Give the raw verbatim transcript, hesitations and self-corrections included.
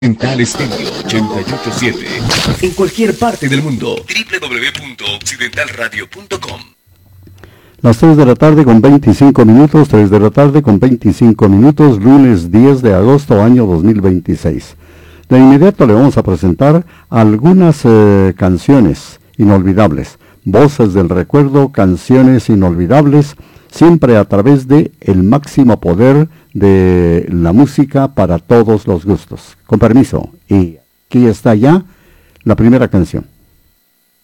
Occidental Estéreo ochenta y ocho punto siete. En cualquier parte del mundo. doble u doble u doble u punto occidental radio punto com. Las tres de la tarde con veinticinco minutos, tres de la tarde con veinticinco minutos, lunes diez de agosto, año dos mil veintiséis. De inmediato le vamos a presentar algunas eh, canciones inolvidables, voces del recuerdo, canciones inolvidables, siempre a través de el máximo poder de la música para todos los gustos. Con permiso, y aquí está ya la primera canción.